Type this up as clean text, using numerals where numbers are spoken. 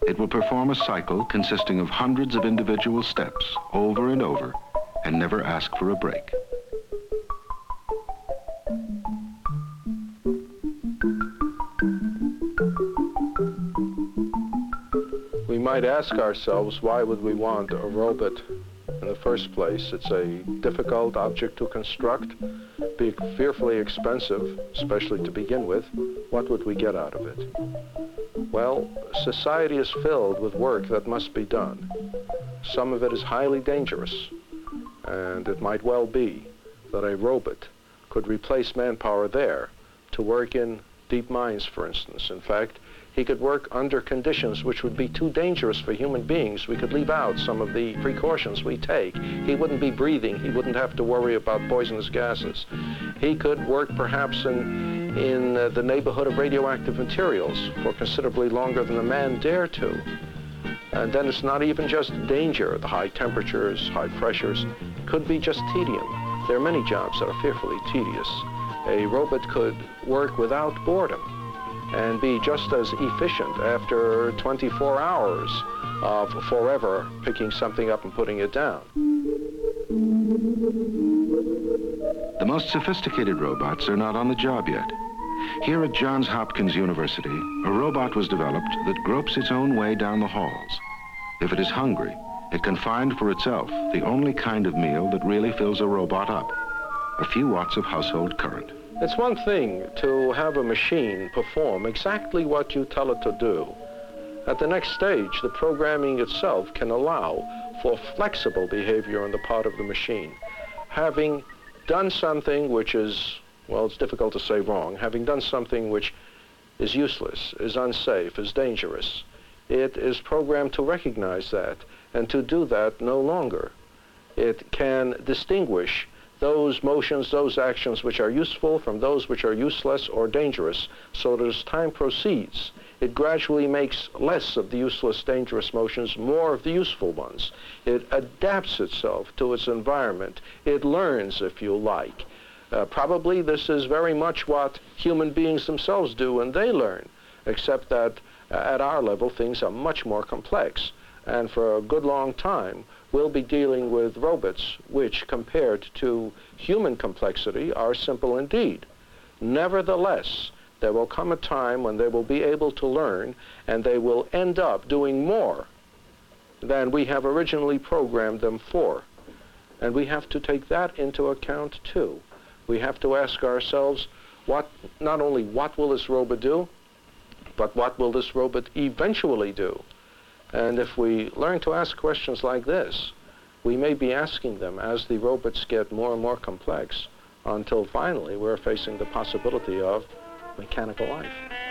It will perform a cycle consisting of hundreds of individual steps over and over and never ask for a break. We might ask ourselves, why would we want a robot in the first place? It's a difficult object to construct, be fearfully expensive, especially to begin with. What would we get out of it? Well, society is filled with work that must be done. Some of it is highly dangerous, and it might well be that a robot could replace manpower there to work in deep mines, for instance. In fact, he could work under conditions which would be too dangerous for human beings. We could leave out some of the precautions we take. He wouldn't be breathing. He wouldn't have to worry about poisonous gases. He could work perhaps in the neighborhood of radioactive materials for considerably longer than a man dare to. And then it's not even just danger, the high temperatures, high pressures. It could be just tedium. There are many jobs that are fearfully tedious. A robot could work without boredom and be just as efficient after 24 hours of forever picking something up and putting it down. The most sophisticated robots are not on the job yet. Here at Johns Hopkins University, a robot was developed that gropes its own way down the halls. If it is hungry, it can find for itself the only kind of meal that really fills a robot up: a few watts of household current. It's one thing to have a machine perform exactly what you tell it to do. At the next stage, the programming itself can allow for flexible behavior on the part of the machine. Having done something which is, well, it's difficult to say wrong, having done something which is useless, is unsafe, is dangerous, it is programmed to recognize that and to do that no longer. It can distinguish those motions, those actions which are useful from those which are useless or dangerous, so that as time proceeds, it gradually makes less of the useless, dangerous motions, more of the useful ones. It adapts itself to its environment. It learns, if you like. Probably this is very much what human beings themselves do when they learn, except that at our level things are much more complex. And for a good long time, we'll be dealing with robots which, compared to human complexity, are simple indeed. Nevertheless, there will come a time when they will be able to learn, and they will end up doing more than we have originally programmed them for. And we have to take that into account too. We have to ask ourselves, not only what will this robot do, but what will this robot eventually do? And if we learn to ask questions like this, we may be asking them as the robots get more and more complex, until finally we're facing the possibility of mechanical life.